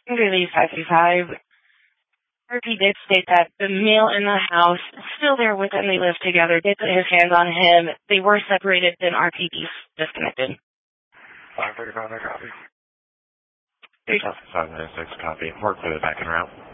Release 535. Murphy did state that the male in the house is still there with him. They live together. Did put his hands on him. They were separated. Then RPD disconnected. 535, I copy. 312. 596, copy. Work for the back and route.